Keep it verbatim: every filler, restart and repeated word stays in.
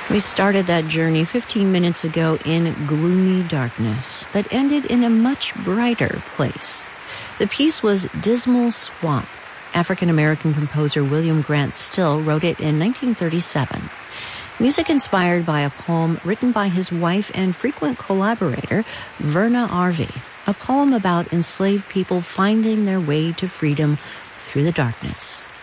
We started that journey fifteen minutes ago in gloomy darkness, but ended in a much brighter place. The piece was Dismal Swamp. African-American composer William Grant Still wrote it in nineteen thirty-seven. Music inspired by a poem written by his wife and frequent collaborator, Verna Arvey, a poem about enslaved people finding their way to freedom through the darkness.